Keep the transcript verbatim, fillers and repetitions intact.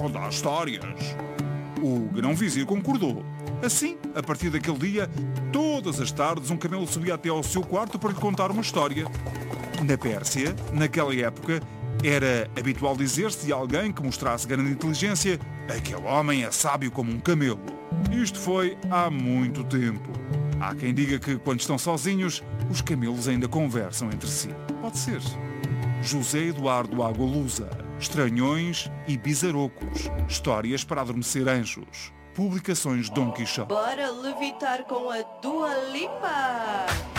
contar histórias. O grão-vizir concordou. Assim, a partir daquele dia, todas as tardes um camelo subia até ao seu quarto para lhe contar uma história. Na Pérsia, naquela época, era habitual dizer-se de alguém que mostrasse grande inteligência: aquele homem é sábio como um camelo. Isto foi há muito tempo. Há quem diga que, quando estão sozinhos, os camelos ainda conversam entre si. Pode ser. José Eduardo Agualusa. Estranhões e Bizarocos. Histórias para adormecer anjos. Publicações Dom Quixote. Bora levitar com a Dua Lipa!